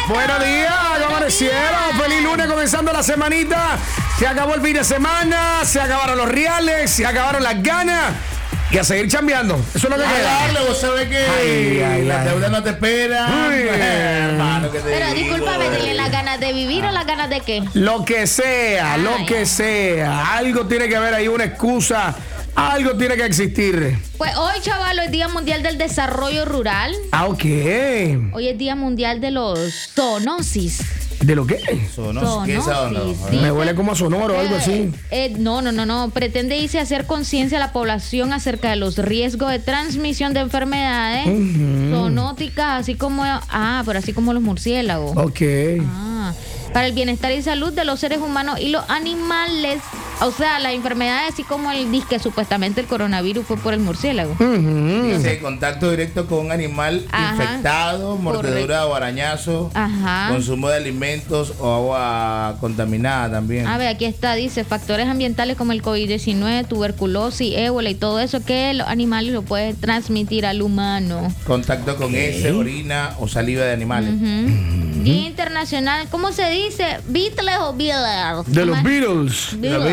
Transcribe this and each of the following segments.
Buenos días, ¿cómo amanecieron? Feliz lunes, comenzando la semanita. Se acabó el fin de semana, se acabaron los reales, se acabaron las ganas. Y a seguir chambeando. Eso es lo que queda. Darle, vos sabés que la deuda no te espera. Hermano, ¿qué te Pero digo? discúlpame, ¿tienen las ganas de vivir o las ganas de qué? Lo que sea, lo que sea. Algo tiene que haber ahí, una excusa. Algo tiene que existir. Pues hoy, chaval, es Día Mundial del Desarrollo Rural. Ah, ok. Hoy es Día Mundial de los zoonosis. ¿De lo qué? Sonos, ¿qué es eso? No? Zoonosis, Me huele como a Sonoro o algo así. No. Pretende irse a hacer conciencia a la población acerca de los riesgos de transmisión de enfermedades zoonóticas, así como... pero así como los murciélagos. Ok. Para el bienestar y salud de los seres humanos y los animales. O sea, las enfermedades, así como el disque supuestamente el coronavirus fue por el murciélago. Dice contacto directo con un animal infectado, mordedura o arañazo, consumo de alimentos o agua contaminada también. A ver, aquí está, dice, factores ambientales como el COVID-19, tuberculosis, ébola y todo eso que los animales lo pueden transmitir al humano. Contacto con heces, orina o saliva de animales. Día Internacional, ¿cómo se dice? ¿Beatles o Beatles? De los Beatles.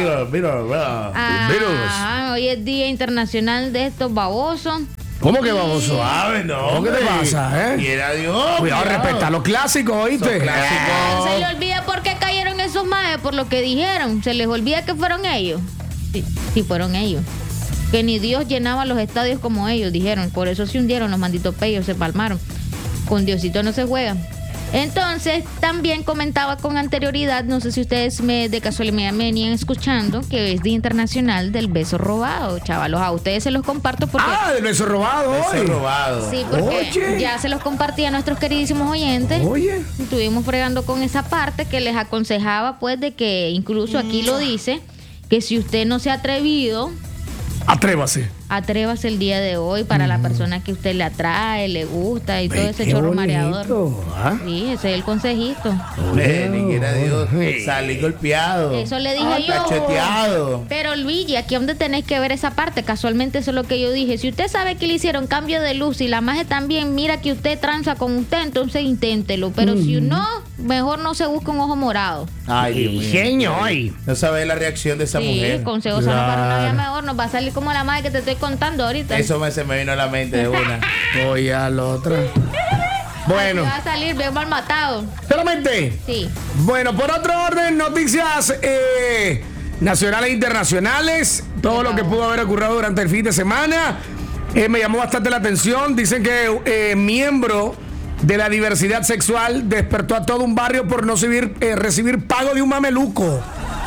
Hoy es Día Internacional de estos babosos. ¿Cómo que baboso? Suave, no. ¿Cómo que te pasa, Quiera Dios. Cuidado, respeta los clásicos, ¿oíste? Se les olvida por qué cayeron esos majes, por lo que dijeron. Se les olvida que fueron ellos. Sí, fueron ellos. Que ni Dios llenaba los estadios como ellos, dijeron. Por eso se hundieron los malditos peyos, se palmaron. Con Diosito no se juega. Entonces, también comentaba con anterioridad, no sé si ustedes de casualidad me venían escuchando, que es Día Internacional del Beso Robado, chavalos. A ustedes se los comparto porque... del beso robado. Beso robado. Sí, porque Oye. ya se los compartí a nuestros queridísimos oyentes. Oye. Estuvimos fregando con esa parte que les aconsejaba, pues, de que incluso aquí lo dice, que si usted no se ha atrevido... Atrévase el día de hoy para la persona que usted le atrae, le gusta y todo ese chorro mareador. Sí, ese es el consejito. Ni quiera Dios. Salí golpeado. Eso le dije yo. Cacheteado. Pero Luigi, aquí donde tenéis que ver esa parte, casualmente eso es lo que yo dije. Si usted sabe que le hicieron cambio de luz y la maje también mira que usted tranza con usted, entonces inténtelo. Pero si no, mejor no se busque un ojo morado. Ay, Dios mío. Señor. No sabes la reacción de esa mujer. Sí, consejo sano para una vida mejor. Nos va a salir como la maje que te estoy contando ahorita. Eso se me vino a la mente de una. Oye, a la otra. Bueno. Va a salir bien mal matado. ¿Solamente? Sí. Bueno, por otro orden, noticias nacionales e internacionales. Todo lo que pudo haber ocurrido durante el fin de semana. Me llamó bastante la atención. Dicen que miembro de la diversidad sexual despertó a todo un barrio por no recibir pago de un mameluco.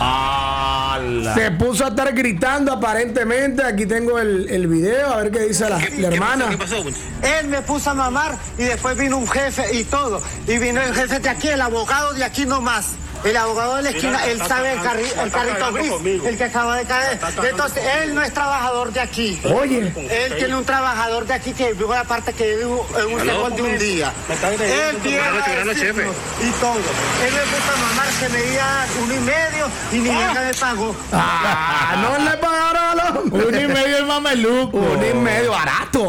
Se puso a estar gritando aparentemente. Aquí tengo el video, a ver qué dice la hermana. ¿Qué pasó? Él me puso a mamar y después vino un jefe y todo. Y vino el jefe de aquí, el abogado de aquí nomás. El abogado de la esquina, él sabe el carrito gris, el que acaba de caer. Entonces, él no es trabajador de aquí. Oye. Él tiene un trabajador de aquí que vive aparte que vive en un second de un día. Él viene y todo. Él me puso a mamar, se me dio 1,5 y ni verga me pagó. No le pagaron a los 1,5 el mameluco. 1,5, barato.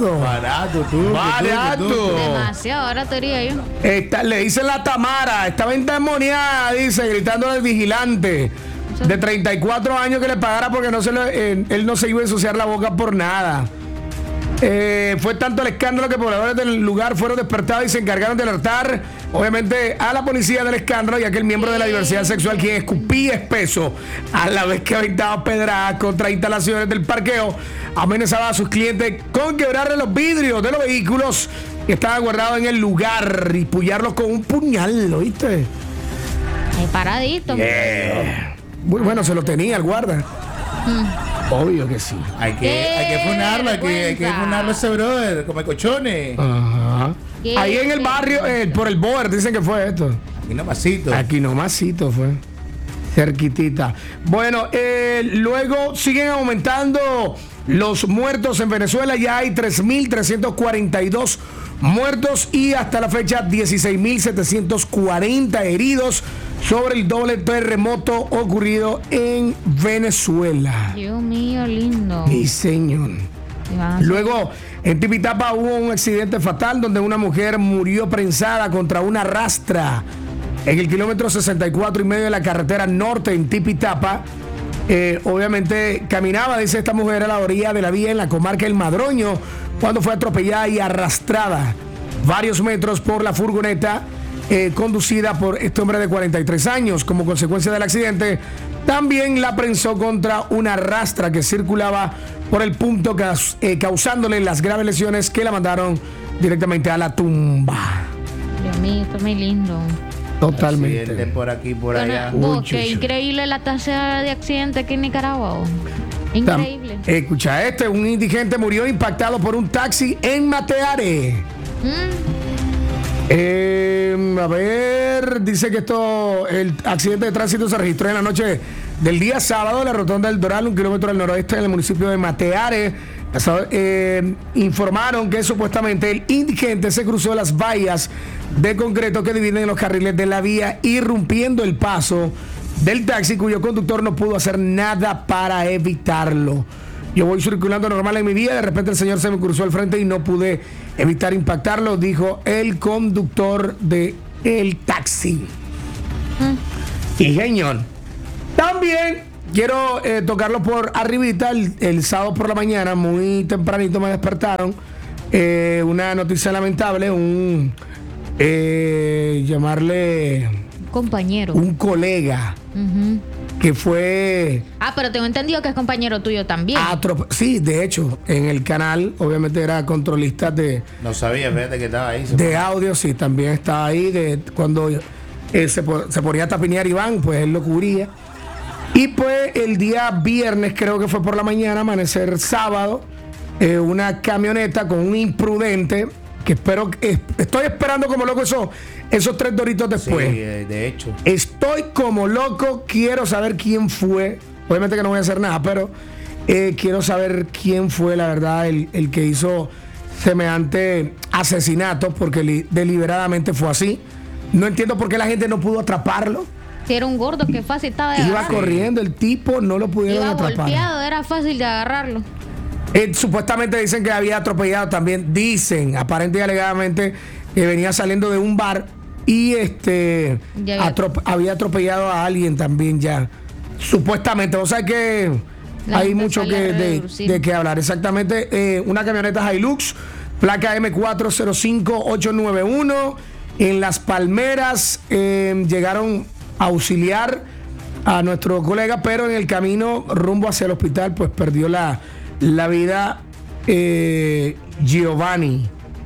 Barato. Demasiado, ahora te diría yo. Le dicen la Tamara, estaba endemoniada, dice, gritando al vigilante de 34 años que le pagara porque él no se iba a ensuciar la boca por nada. Fue tanto el escándalo que pobladores del lugar fueron despertados y se encargaron de alertar, obviamente, a la policía del escándalo, ya que el miembro de la diversidad sexual, quien escupía espeso a la vez que aventaba pedradas contra instalaciones del parqueo, amenazaba a sus clientes con quebrarle los vidrios de los vehículos que estaban guardados en el lugar y pullarlos con un puñal, ¿lo viste? Paradito. Muy bueno, se lo tenía el guarda. Obvio que sí. Hay que funarlo, hay que funarlo ese brother, come cochones. Ajá. Ahí en el barrio, por el Boer, dicen que fue esto. Aquí nomasito fue. Cerquitita. Bueno, luego siguen aumentando los muertos en Venezuela. Ya hay 3.342 muertos y hasta la fecha 16.740 heridos sobre el doble terremoto ocurrido en Venezuela. Dios mío, lindo. Mi señor. Luego, en Tipitapa hubo un accidente fatal donde una mujer murió prensada contra una rastra en el kilómetro 64 y medio de la carretera norte en Tipitapa. Obviamente caminaba, dice esta mujer, a la orilla de la vía en la comarca El Madroño cuando fue atropellada y arrastrada varios metros por la furgoneta conducida por este hombre de 43 años. Como consecuencia del accidente, también la prensó contra una rastra que circulaba por el punto, causándole las graves lesiones que la mandaron directamente a la tumba. Dios mío, esto es muy lindo. Totalmente. Accidente por aquí, por allá. Qué increíble la tasa de accidentes aquí en Nicaragua. Increíble. Escucha, un indigente murió impactado por un taxi en Mateare. A ver, dice que el accidente de tránsito se registró en la noche del día sábado en la rotonda del Doral, 1 kilómetro al noroeste del municipio de Mateare. Informaron que supuestamente el indigente se cruzó las vallas de concreto que dividen los carriles de la vía, irrumpiendo el paso del taxi, cuyo conductor no pudo hacer nada para evitarlo. Yo voy circulando normal en mi vía, de repente el señor se me cruzó al frente y no pude evitar impactarlo, dijo el conductor del taxi. Y señor, también quiero tocarlo por arribita. El sábado por la mañana, muy tempranito me despertaron. Una noticia lamentable, llamarle compañero, un colega que fue... pero tengo entendido que es compañero tuyo también. Sí, de hecho, en el canal, obviamente era controlista de... No sabía, fíjate que estaba ahí. De audio, sí, también estaba ahí. Cuando se ponía a tapinear Iván, pues él lo cubría. Y pues el día viernes, creo que fue por la mañana, amanecer sábado, una camioneta con un imprudente, que estoy esperando como loco esos 3 doritos después. Sí, de hecho. Estoy como loco, quiero saber quién fue. Obviamente que no voy a hacer nada, pero quiero saber quién fue, la verdad, el que hizo semejante asesinato, porque deliberadamente fue así. No entiendo por qué la gente no pudo atraparlo. Si era un gordo, que fácil estaba de agarrar. Iba corriendo el tipo, no lo pudieron atrapar. Iba golpeado, era fácil de agarrarlo. Supuestamente dicen que había atropellado también. Dicen, aparentemente y alegadamente, que venía saliendo de un bar y había atropellado a alguien también ya. Supuestamente. O sea que hay mucho de qué hablar. Exactamente. Una camioneta Hilux, placa M405891, en Las Palmeras. Llegaron a auxiliar a nuestro colega, pero en el camino rumbo hacia el hospital, pues perdió la vida Giovanni.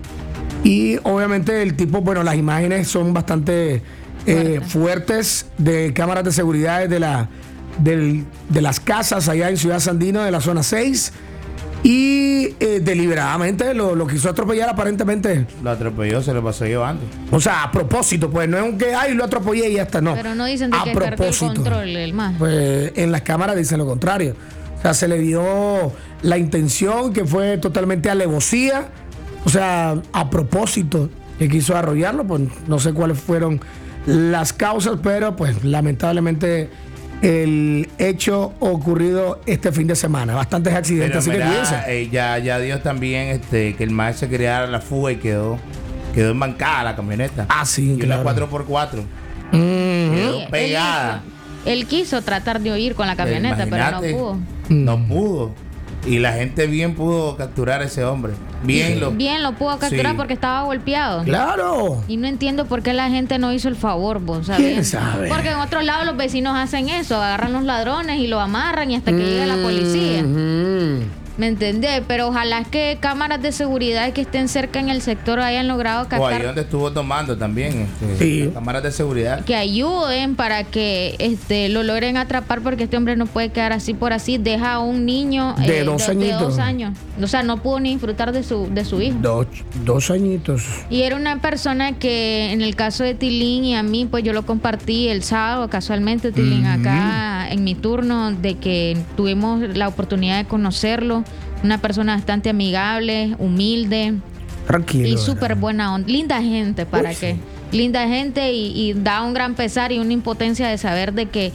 Y obviamente el tipo, bueno, las imágenes son bastante fuertes, de cámaras de seguridad de las casas allá en Ciudad Sandino, de la zona 6. Y deliberadamente lo quiso atropellar, aparentemente. Lo atropelló, se lo pasó llevando. O sea, a propósito, pues no es un que lo atropellé y ya está, no. Pero no dicen de que perdió el control, el más. Pues en las cámaras dicen lo contrario. O sea, se le dio la intención, que fue totalmente alevosía. O sea, a propósito que quiso arrollarlo, pues no sé cuáles fueron las causas, pero pues lamentablemente el hecho ocurrido este fin de semana. Bastantes accidentes, así que cuídense. Ya Dios también, que el maestro se creara la fuga y quedó embancada la camioneta. Sí, y claro. Una 4x4. Quedó pegada. Él quiso tratar de huir con la camioneta, pero no pudo. No pudo. Y la gente bien pudo capturar a ese hombre. Bien lo pudo capturar, sí, porque estaba golpeado. Claro. Y no entiendo por qué la gente no hizo el favor, vos sabés. ¿Quién sabe? Porque en otros lados los vecinos hacen eso, agarran los ladrones y lo amarran y hasta que llegue la policía. ¿Me entendés? Pero ojalá que cámaras de seguridad que estén cerca en el sector hayan logrado captar. O ahí donde estuvo tomando también, sí, cámaras de seguridad. Que ayuden para que lo logren atrapar, porque este hombre no puede quedar así por así. Deja a un niño de 2 años. O sea, no pudo ni disfrutar de su hijo. 2 añitos. Y era una persona que, en el caso de Tilín y a mí, pues yo lo compartí el sábado, casualmente, Tilín, acá en mi turno, de que tuvimos la oportunidad de conocerlo. Una persona bastante amigable, humilde, tranquilo, y súper buena onda. Linda gente, ¿para qué? Linda gente, y da un gran pesar y una impotencia de saber de que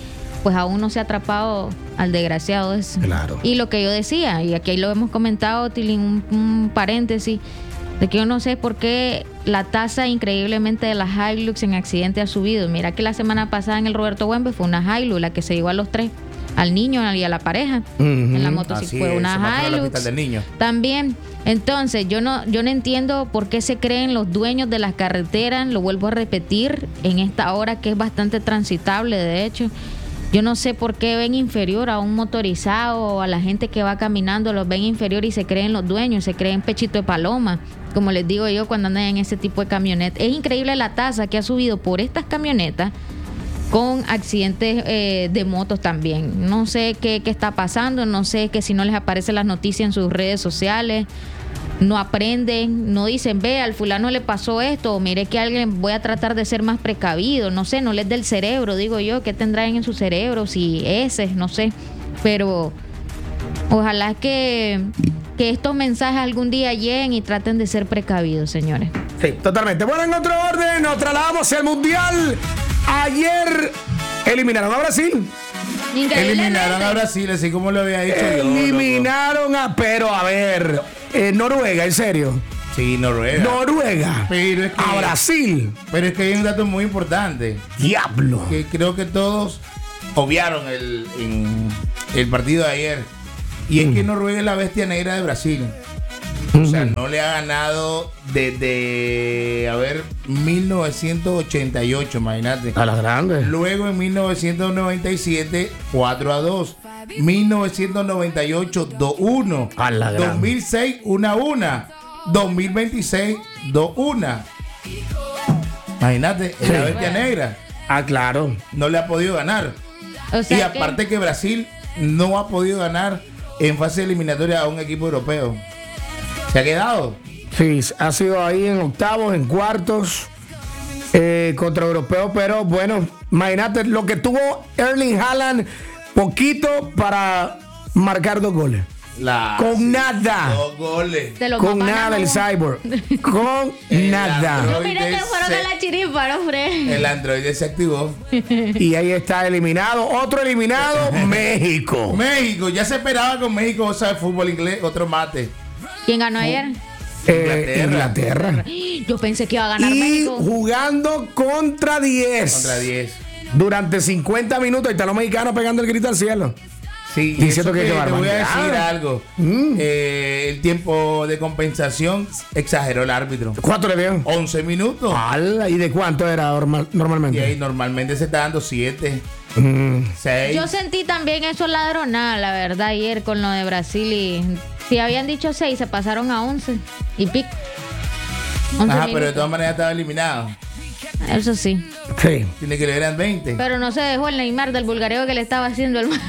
pues aún no se ha atrapado al desgraciado ese. Claro. Y lo que yo decía, y aquí lo hemos comentado, Tilín, un paréntesis, de que yo no sé por qué la tasa increíblemente de las Hilux en accidente ha subido. Mira que la semana pasada en el Roberto Güembe fue una Hilux la que se llevó a los 3, al niño y a la pareja, en la motocicleta. Fue una Hilux del niño. también. Entonces yo no entiendo por qué se creen los dueños de las carreteras, lo vuelvo a repetir, en esta hora que es bastante transitable, de hecho. Yo no sé por qué ven inferior a un motorizado o a la gente que va caminando, los ven inferior y se creen los dueños, se creen pechito de paloma, como les digo yo cuando andan en ese tipo de camionetas. Es increíble la tasa que ha subido por estas camionetas con accidentes de motos también. No sé qué está pasando, no sé que si no les aparecen las noticias en sus redes sociales, no aprenden, no dicen, ve, al fulano le pasó esto, o mire que alguien, voy a tratar de ser más precavido, no sé, no les del cerebro, digo yo, ¿qué tendrán en su cerebro? Si ese, no sé, pero ojalá que estos mensajes algún día lleguen y traten de ser precavidos, señores. Sí, totalmente. Bueno, en otro orden, nos trasladamos hacia el Mundial. Ayer eliminaron a Brasil. Eliminaron a Brasil, así como lo había dicho yo. Eliminaron pero a ver, Noruega, en serio. Sí, Noruega. Pero es que, a Brasil. Pero es que hay un dato muy importante. Diablo. Que creo que todos obviaron el partido de ayer. Y es que Noruega es la bestia negra de Brasil. O sea, no le ha ganado desde, 1988, imagínate. A las grandes. Luego en 1997, 4-2. 1998, 2-1. A la grande. 2006, 1-1. 2026, 2-1. Imagínate, es la bestia negra. Ah, claro. No le ha podido ganar. O sea, y aparte que Brasil no ha podido ganar en fase eliminatoria a un equipo europeo. ¿Se ha quedado? Sí, ha sido ahí en octavos, en cuartos contra europeos, pero bueno, imagínate lo que tuvo Erling Haaland, poquito para marcar 2 goles. Con nada. 2 goles. Con nada el Cyborg. Con nada. No, mira que fueron a la chiripa, ¿no, Fred? El androide se activó. Y ahí está eliminado. Otro eliminado, México. México, ya se esperaba con México, o sea, el fútbol inglés, otro mate. ¿Quién ganó ayer? Inglaterra. Yo pensé que iba a ganar y México. Jugando contra 10. Contra 10. Durante 50 minutos. Y están los mexicanos pegando el grito al cielo. Sí, diciendo que te voy a decir algo. El tiempo de compensación exageró el árbitro. ¿Cuánto le dio? 11 minutos. ¿Y de cuánto era normalmente? Y ahí normalmente se está dando 7. 6. Yo sentí también eso ladronada, la verdad, ayer con lo de Brasil. Y si habían dicho 6, se pasaron a 11 y pico. Pero de todas maneras estaba eliminado. Eso sí. Sí. Tiene que le eran 20. Pero no se dejó el Neymar del bulgareo que le estaba haciendo el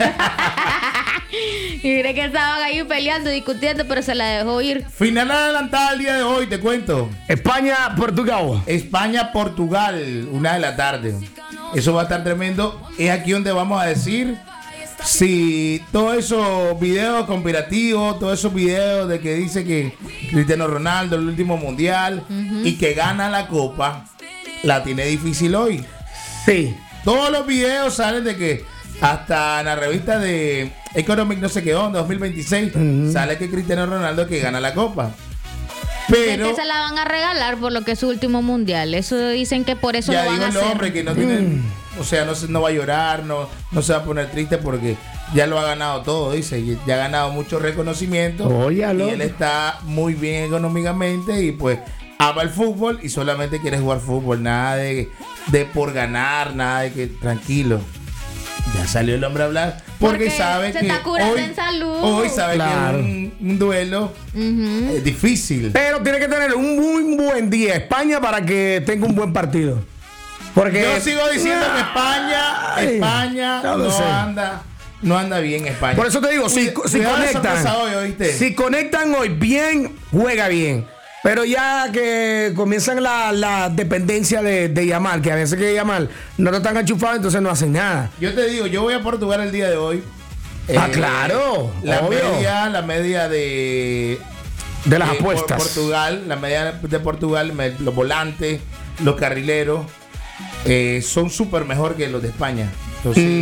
y mire que estaban ahí peleando, discutiendo, pero se la dejó ir. Final adelantada el día de hoy, te cuento. España-Portugal. España-Portugal, 1:00 p.m. Eso va a estar tremendo. Es aquí donde vamos a decir si todos esos videos conspirativos, todos esos videos de que dice que Cristiano Ronaldo el último mundial y que gana la copa, la tiene difícil hoy. Sí. Todos los videos salen de que hasta en la revista de Economic no sé qué onda, 2026, sale que Cristiano Ronaldo que gana la copa. Pero es que se la van a regalar por lo que es su último mundial. Eso dicen que por eso ya lo van a hacer. Ya digo el hombre que no tiene, o sea, no va a llorar, no se va a poner triste porque ya lo ha ganado todo, dice, ya ha ganado mucho reconocimiento. Y él está muy bien económicamente y pues ama el fútbol y solamente quiere jugar fútbol, nada de por ganar, nada de que tranquilo. Ya salió el hombre a hablar porque sabe se que está curando en salud. Hoy sabe que es un duelo difícil. Pero tiene que tener un muy buen día España para que tenga un buen partido. Porque yo sigo diciendo que España no anda bien España. Por eso te digo, si conectan hoy bien, juega bien. Pero ya que comienzan la dependencia de Yamal, que a veces que Yamal no lo están enchufados, entonces no hacen nada. Yo te digo, yo voy a Portugal el día de hoy. Claro. La media de las apuestas. Portugal, la media de Portugal, los volantes, los carrileros, son súper mejor que los de España. Entonces,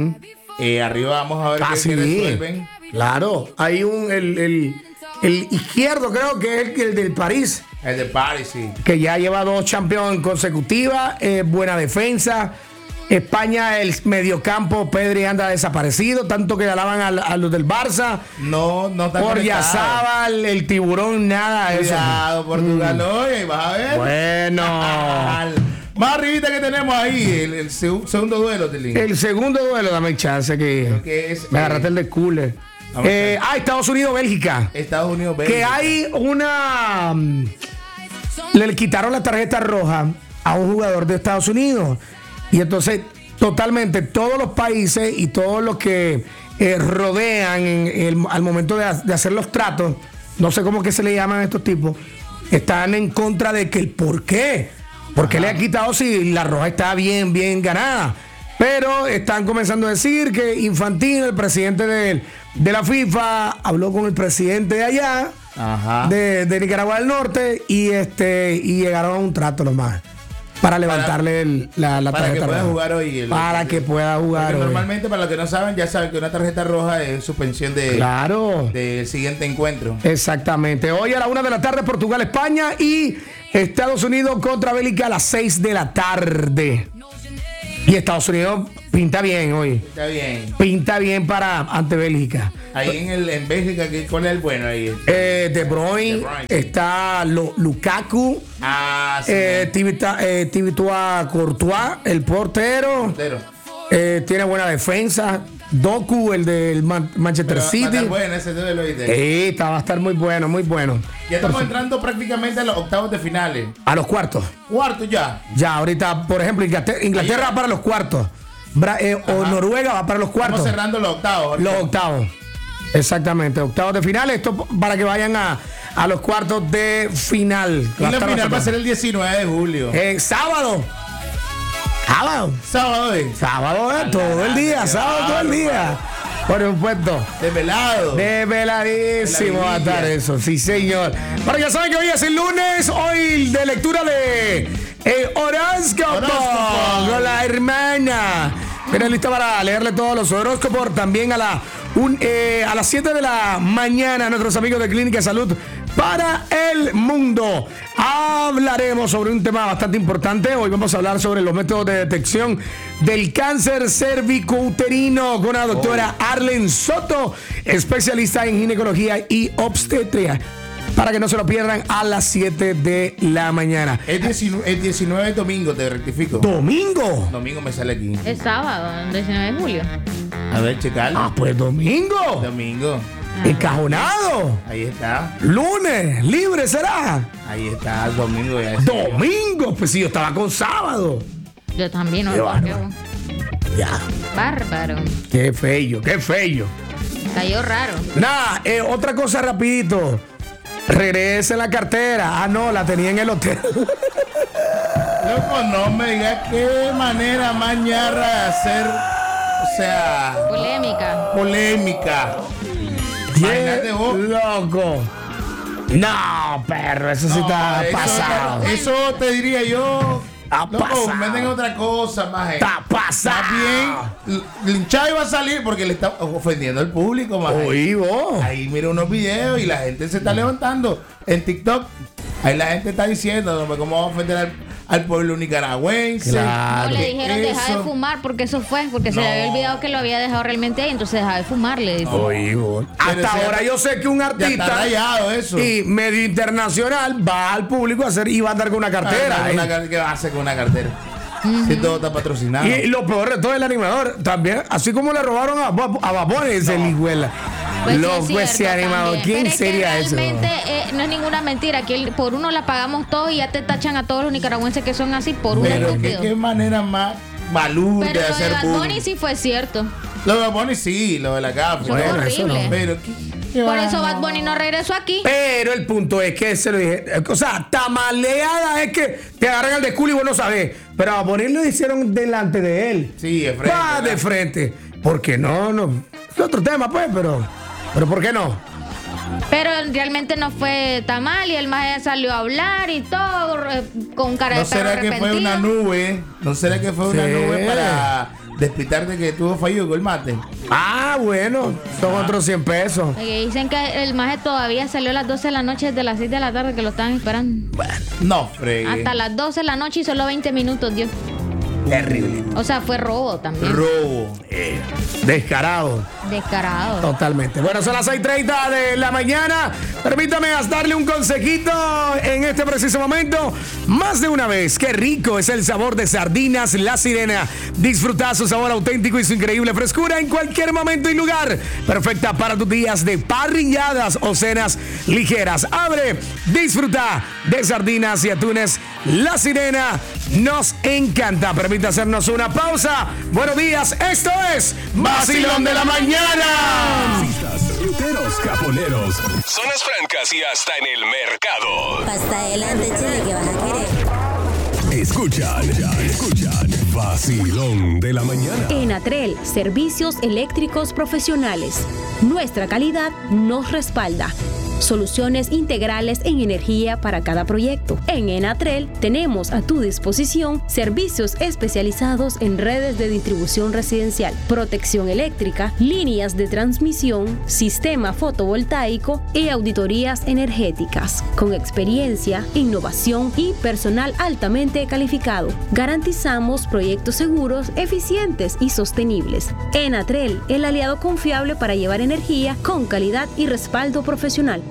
Arriba vamos a ver qué resuelven. Claro, hay el izquierdo, creo que es el del París. El de París, sí. Que ya lleva 2 Champions consecutivas, buena defensa. España, el mediocampo, Pedri anda desaparecido, tanto que alaban a los del Barça. No está Oryazábal, el tiburón, nada de eso. Cuidado, Portugal, oye, vas a ver. Bueno. Más arribita que tenemos ahí, el segundo duelo, Tilín. El segundo duelo, dame chance que me agarraste el de cooler. Estados Unidos-Bélgica. Estados Unidos-Bélgica. Que hay una... Le quitaron la tarjeta roja a un jugador de Estados Unidos. Y entonces, totalmente, todos los países y todos los que rodean al momento de hacer los tratos, no sé cómo que se le llaman a estos tipos, están en contra de que el por qué. ¿Por qué le ha quitado si la roja está bien ganada? Pero están comenzando a decir que Infantino, el presidente de la FIFA, habló con el presidente de allá, de Nicaragua del Norte, y llegaron a un trato nomás. Para levantarle la tarjeta roja. Para que pueda jugar hoy. Para que pueda jugar hoy. Normalmente, para los que no saben, ya saben que una tarjeta roja es suspensión del siguiente encuentro. Exactamente. Hoy a la 1 de la tarde, Portugal, España, y Estados Unidos contra Bélgica a las 6 de la tarde. Y Estados Unidos pinta bien hoy. Pinta bien ante Bélgica. Ahí en Bélgica, ¿cuál es el bueno ahí? De Bruyne, está Lukaku, Thibaut Courtois, el portero. Tiene buena defensa. Doku, el del Manchester City. Va a estar bueno ese duelo, ¿viste? Va a estar muy bueno. Ya estamos entrando prácticamente a los octavos de finales. A los cuartos. ¿Cuartos ya? Ya, ahorita, por ejemplo, Inglaterra va para los cuartos. O Noruega va para los cuartos. Estamos cerrando los octavos. Los octavos. Exactamente, octavos de final. Esto para que vayan a los cuartos de final. Y la final va a ser el 19 de julio. Sábado, todo el día. Por supuesto. Desveladísimo va a estar eso, sí señor. Pero ya saben que hoy es el lunes, hoy de lectura de horóscopo con la hermana. Viene lista para leerle todos los horóscopos. También a las 7 de la mañana, nuestros amigos de Clínica de Salud para el Mundo. Hablaremos sobre un tema bastante importante. Hoy vamos a hablar sobre los métodos de detección del cáncer cervicouterino con la doctora Arlen Soto, especialista en ginecología y obstetria. Para que no se lo pierdan a las 7 de la mañana. El 19 domingo, te rectifico. ¿Domingo? Domingo me sale aquí. Es sábado, el 19 de julio. A ver, checarlo. Pues domingo. Encajonado. Ahí está. Lunes, libre será. Ahí está, domingo ya. Domingo, pues sí, yo estaba con sábado. Yo también, ¿no? Ya. Bárbaro. Qué feo. Cayó raro. Nada, otra cosa rapidito. Regrese la cartera. No, la tenía en el hotel. Loco, no me digas qué manera más ñarra de hacer, o sea... Polémica. Imagínate vos. Loco. No, perro, eso sí está pasado. Eso te diría yo... Loco, venden otra cosa, más. Está pasado. Más bien, Chávez va a salir porque le está ofendiendo al público, más. Ahí mira unos videos y la gente se está levantando en TikTok. Ahí la gente está diciendo, ¿cómo va a ofender al pueblo nicaragüense? Claro. No le dijeron dejar de fumar porque se le había olvidado que lo había dejado realmente ahí, entonces deja de fumar, le dijo. Hasta ahora yo sé que un artista está rayado eso. Y medio internacional va al público y va a andar con una cartera. ¿Qué va a hacer con una cartera? Si todo está patrocinado. Y lo peor de todo, el animador también, así como le robaron a Babón, ese hijuela. Loco, ese animador, ¿quién sería eso? Realmente no es ninguna mentira. Que por uno la pagamos todos y ya te tachan a todos los nicaragüenses que son así por un estúpido. ¿Qué manera más balurda de hacer público? Pero lo de Bad Bunny sí fue cierto. Lo de Bad Bunny sí, lo de la capa. Bueno, eso no. Pero por eso Bad Bunny no regresó aquí. Pero el punto es que se lo dije. O sea, tamaleada es que te agarran al de culo y vos no sabés. Pero a Bad Bunny lo hicieron delante de él. Sí, de frente. Va de frente. Porque no. Es otro tema, pues, pero ¿por qué no? Pero realmente no fue tan mal y el maestro salió a hablar y todo con cara de perro arrepentido. ¿No será que fue una nube para despistarte que tuvo fallido con el mate. Ah, bueno, son otros 100 pesos. Oye, dicen que el maje todavía salió a las 12 de la noche desde las 6 de la tarde que lo estaban esperando. Bueno, no, fregué. Hasta las 12 de la noche y solo 20 minutos dio. Terrible. O sea, fue robo también. Robo. Descarado. Descarado. Totalmente. Bueno, son las 6:30 de la mañana. Permítame darle un consejito en este preciso momento. Más de una vez, qué rico es el sabor de Sardinas La Sirena. Disfruta su sabor auténtico y su increíble frescura en cualquier momento y lugar. Perfecta para tus días de parrilladas o cenas ligeras. Abre, disfruta de sardinas y atunes La Sirena. Nos encanta. Permite hacernos una pausa. Buenos días, esto es Vacilón de la Mañana. Ruteros, caponeros, zonas francas y hasta en el mercado. Pasa adelante, chile, que vas a querer. Escuchan, Vacilón de la Mañana. Enatrel, servicios eléctricos profesionales. Nuestra calidad nos respalda. Soluciones integrales en energía para cada proyecto. En Enatrel tenemos a tu disposición servicios especializados en redes de distribución residencial, protección eléctrica, líneas de transmisión, sistema fotovoltaico y auditorías energéticas. Con experiencia, innovación y personal altamente calificado, garantizamos proyectos seguros, eficientes y sostenibles. Enatrel, el aliado confiable para llevar energía con calidad y respaldo profesional.